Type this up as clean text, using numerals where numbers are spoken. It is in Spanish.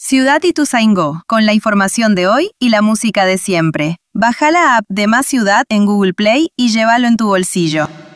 Ciudad Ituzaingó, con la información de hoy y la música de siempre. Baja la app de Más Ciudad en Google Play y llévalo en tu bolsillo.